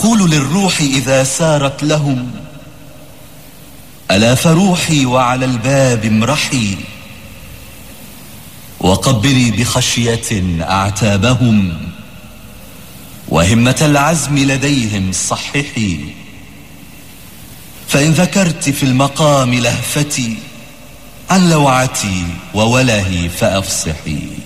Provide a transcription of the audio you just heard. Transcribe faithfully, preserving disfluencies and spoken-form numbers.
أقول للروح إذا سارت لهم ألا فروحي وعلى الباب امرحي، وقبلي بخشية أعتابهم، وهمة العزم لديهم صححي. فإن ذكرت في المقام لهفتي عن لوعتي وولهي فأفصحي.